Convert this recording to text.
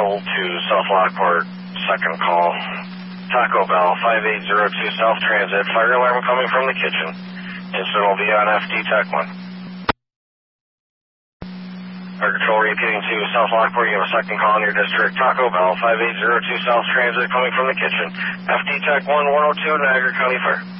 Control to South Lockport, second call. Taco Bell, 5802 South Transit, fire alarm coming from the kitchen. Incident will be on FD Tech 1. Fire Control repeating to South Lockport, you have a second call in your district. Taco Bell, 5802 South Transit coming from the kitchen. FD Tech 1, 102, Niagara County Fire.